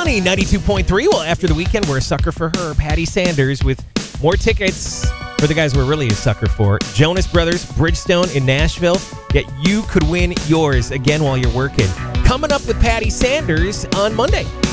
Sunny 92.3. Well, after the weekend, we're a sucker for her, Patty Sanders, with more tickets for the guys we're really a sucker for. Jonas Brothers, Bridgestone in Nashville. Yet you could win yours again while you're working. Coming up with Patty Sanders on Monday.